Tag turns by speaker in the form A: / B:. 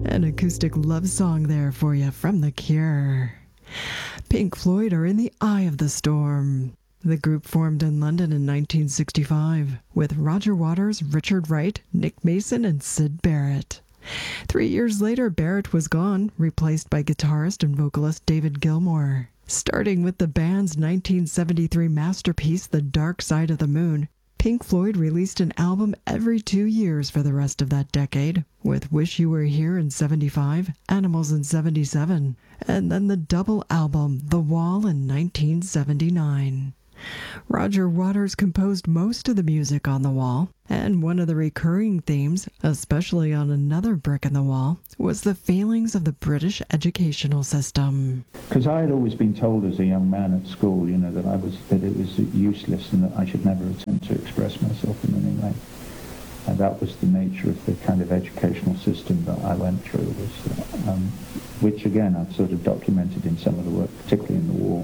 A: An acoustic love song there for you from The Cure. Pink Floyd are in the eye of the storm. The group formed in London in 1965 with Roger Waters, Richard Wright, Nick Mason, and Syd Barrett. 3 years later, Barrett was gone, replaced by guitarist and vocalist David Gilmour. Starting with the band's 1973 masterpiece, The Dark Side of the Moon, Pink Floyd released an album every 2 years for the rest of that decade, with Wish You Were Here in 75, Animals in 77, and then the double album, The Wall, in 1979. Roger Waters composed most of the music on The Wall, and one of the recurring themes, especially on Another Brick in the Wall, was the failings of the British educational system.
B: Because I had always been told as a young man at school, that it was useless and that I should never attempt to express myself in any way. And that was the nature of the kind of educational system that I went through, which again I've sort of documented in some of the work, particularly in The Wall.